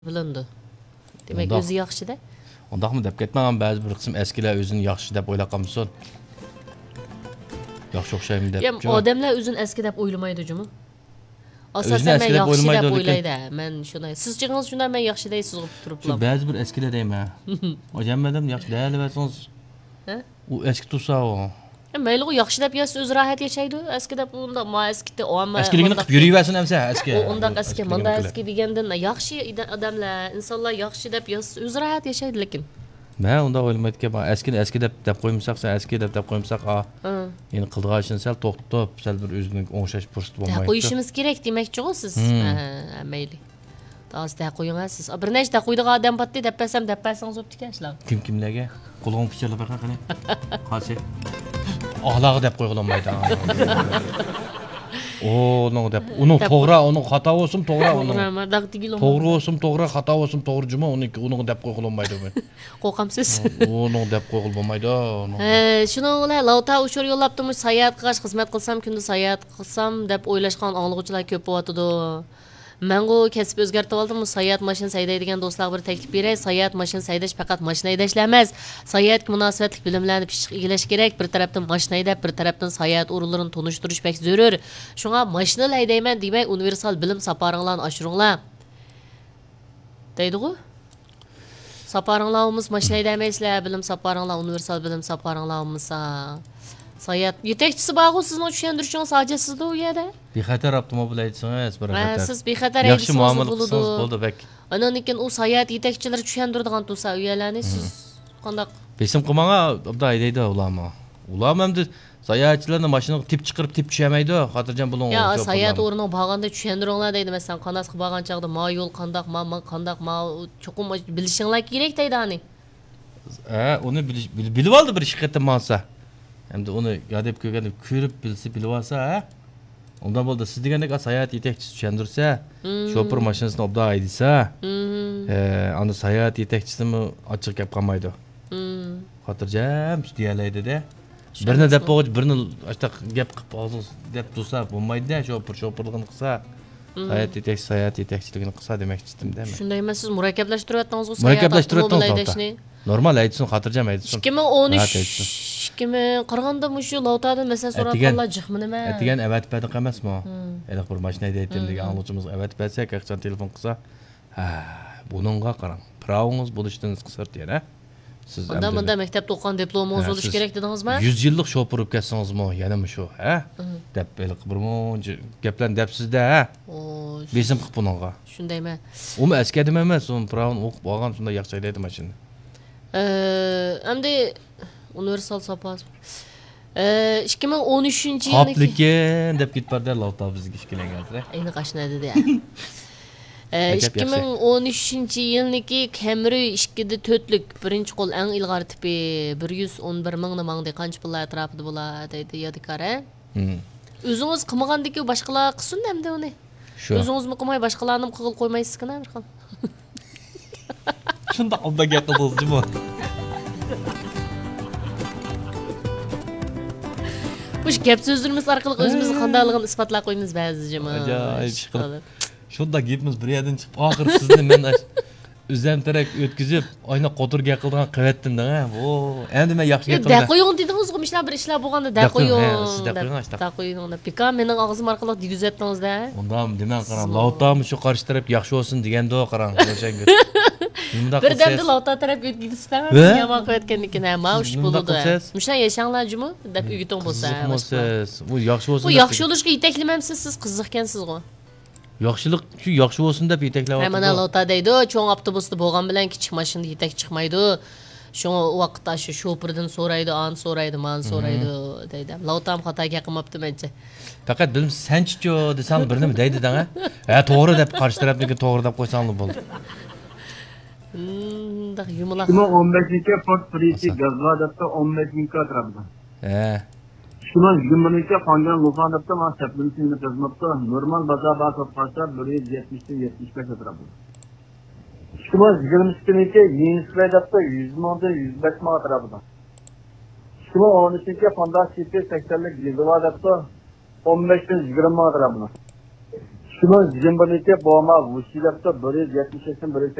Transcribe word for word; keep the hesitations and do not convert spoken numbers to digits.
bilindi. Demek özü yaxşı da. Ondaqmı dep ketmagан ba'zi bir qism eskilar o'zini yaxshi deb o'ylab qolmison. Yaxshi o'xshaymi deb. Ya odamlar o'zini eski deb o'ylamaydi jumi. Asasen O'zini men eski deb yaxshi deb o'ylamaydi, o'ylaydi. Men shunday. Siz chiqingiz shunday men yaxshi deysiz turib Şu ba'zi bir eskilar deyman. O'jammadim yaxshi deyilversiniz. Ha? U eski tursa o. Mayli u yaxshi deb yasiz o'z rahat yashaydi. Eski deb unda ma eskida omma. Eskiligini qilib yurayversin hamsa eski. Undaq eski, manda eski degandan yaxshi odamlar, insonlar yaxshi deb yasiz o'z rahat yashaydi lekin. Men unda o'ylamaydigan ben eski eski deb deb qo'ymsak, sen eski deb deb qo'ymsak, a. Endi qildigan sal to'xtab, sal bir o'zining o'ngshash fursati bo'lmaydi. Qo'yishimiz kerak demoqchi-ku siz. Ha, mayli. Tazda qo'yingasiz. Bir nechta qo'ydigan odam batdi deb pasam deb pasangiz o'pdi ekanlar. Kim kimlarga? Qo'lg'on pichirlab baqa qani. Qasi. Oxlag'i deb qo'yilmaydi. O, no deb. Uni to'g'ri, uni xato bo'lsin, to'g'ri uni. To'g'ri bo'lsin, to'g'ri, xato bo'lsin, to'g'ri juma, uni uni deb qo'yilmaydi. Qo'rqamsiz. Uni deb qo'yilmaydi. Ha, shuni ular lavta ushur yo'llabdimi, sayohat qilish, xizmat qilsam, kunda sayohat qilsam deb o'ylashgan anglovchilar ko'p bo'yotdi. Mengo kesib o'zgartib oldim. Sayohat mashin haydaydigan do'stlarga bir taklif beray. Sayohat mashin haydash faqat mashina haydashlar emas, sayohatga munosabatli bilimlarni pishib egillash kerak. Bir tarafdan mashina haydab, bir tarafdan sayohat o'rinlarini tonishtirish bek zarur. Shunga mashina haydayman demay, universal bilim safaringlarni oshiringlar. Deydi-ku? Safaringlarimiz mashina haydamaysizlar, bilim safaringlar, universal bilim safaringlarimiz. Sayohat yetakchisi bor-ku, sizni tushuntirishingiz hojatsizda u yerda. Bexatar avtomobil haydaysiz, bir xatar. Siz bexatar haydaysiz bo'ladi. Bo'ldi bek. Anan ekan u sayohat yetakchilari tushuntiradigan tursa, u yerlarni siz qanday besim qilmaga obda haydaydi ularmi? Ular hamda sayohatchilarni mashinaga tip chiqarib tip tushamaydi, xotirjam bo'ling. Ya sayohat o'rniga borganda tushuntiringlar deydi. Masalan, qanday qilgan chaqda ma yo'l qanday, ma qanday, ma cho'qim bilishinglar kerak deydi ani. Ha, uni bilib oldi bir shirkatda ma'sa. Hem de onu yadep kögende körüp bilse bilvasa ha. Ondan bo'ldi siz degandek sayohat yetakchisi tushuntirsa, shopir mashinasini obda haydasa, e, ana sayohat yetakchisimi ochiq gap qolmaydi. Xotirjam tuyalaydi-da. Birini deb qo'yib, birini ashta gap qilib olsiz deb tursa bo'lmaydi-da, shopir shopirligini qilsa. Sayohat yetakchisi sayohat yetakchiligini qilsa demoqchidim-da men. Shunday emas, siz murakkablashtiryapsizmi sayohat? Murakkablashtiryapsiz. Normal aytsin, xotirjam aytsin. ikki ming o'n uch ikki ming qirg'anda mushu lavtadan mesela so'ratganlar jihmi nima? Degan avatpadi emasmi? Endi bir mashina aytdim degan anglovchimiz avatpasa, qachon telefon qilsa, ha, buningga qarang. Pravongiz bo'lishdan qisqart yana. Siz unda bunda maktabda o'qigan diplomingiz bo'lish kerak dedingizmi? yuz yillik shopir bo'lib ketsingizmi? Yana shu, ha? Deb bel qilib gaplarni debsizda, ha? Besim qilib buningga. Shundaymi? Umi askadimi emas, uni pravon o'qib olgan shunda yaxshi haydaydi mashina. Endi universal sopas. ikki ming o'n uchinchi yilniki. Hoplikin deb ketibdi lavta bizga ishkilanganlar. Endi qashna dedi ya. ikki ming o'n uchinchi yilniki Camry ikki da to'rtlik birinchi qo'l eng ilg'or tipi bir yuz o'n bir mingni mangda qancha pullar atrofida bo'ladi deydi Yodikara. O'zingiz qilmagandiki boshqalar qilsin endi uni. O'zingizmi qilmay boshqalarni qilib qo'ymaysizmi bir xil. Shunda obda gap qildingizmi? Bu gap so'zlarimiz orqali o'zimizni qandayligini isbotlab qo'yamiz ba'zida. Ajoyib. Shunda gapimiz bir yerdan chiqib, oxir sizni men o'zim tarak o'tkazib, oyna qo'tirga qilgan qilyaptim-da. O, endi men yaxshi gap qildim. Da qo'ying dedingiz-ku, ishlar bir ishlar bo'lganda da qo'ying. Da qo'ying. Pika mening og'zim orqali diguzatdingiz-da. Undan deman qarang, lavtami shu qarshi taraf yaxshi bo'lsin deganda qarang, o'shanga. Bir damda lavta taraf o'tkazsam, yomon qilayotganligini ham ush bo'ldi. Mushlar yashanglar jumi deb uyguting bo'lsa. Bu yaxshi bo'lsin. Bu yaxshi bo'lishga yetaklamamsiz, siz qiziqkansiz-ku. Yaxshilik shu yaxshi bo'lsin deb yetaklab. Mana lavta deydi, cho'ng avtobusda bo'lgan bilan kichik mashinada yetak chiqmaydi. Shu vaqtda shu shopirdan so'raydi, an so'raydi, man so'raydi deydi. Lavtam xatoga qilmabdi mencha. Faqat bilim sanchicho desam bir nima deydi-da. Ha, to'g'ri deb qarshi tarafniki to'g'ri deb qo'ysanglar bo'ldi. Hmm, yumaloq. ikki ming o'n beshinchi Ford Prius gazladda o'n besh ming atrofida. He. Shuna yigirma mingga qolgan Lufan'da men chaplimsini tizmabdi. Normal bozor bosib qolsa bir yuz yetmish dan yetmish besh atrofida. Shuna yigirma ikkinchi Yenslayda yuz mingdan yuz besh ming atrofida. Shuna o'n uchinchi Honda City seksonlik Gazladda o'n besh dan yigirma ming atrofida. İşte bu yigirma bir iki boğma vuşi depti bir yüz yetmiş seksen bir yüz